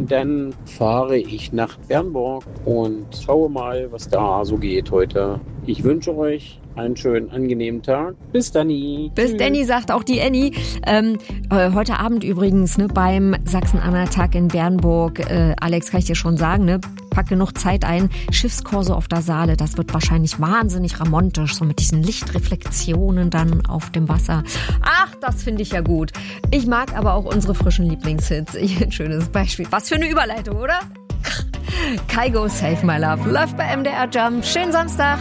Und dann fahre ich nach Bernburg und schaue mal, was da so geht heute. Ich wünsche euch einen schönen, angenehmen Tag. Bis Danny. Bis Danny, sagt auch die Annie. Heute Abend übrigens beim Sachsen-Anhalt-Tag in Bernburg. Alex, kann ich dir schon sagen, pack genug Zeit ein. Schiffskurse auf der Saale, das wird wahrscheinlich wahnsinnig romantisch, so mit diesen Lichtreflexionen dann auf dem Wasser. Ach, das finde ich ja gut. Ich mag aber auch unsere frischen Lieblingshits. Ein schönes Beispiel. Was für eine Überleitung, oder? Kygo, Save My Love. Läuft bei MDR Jump. Schönen Samstag.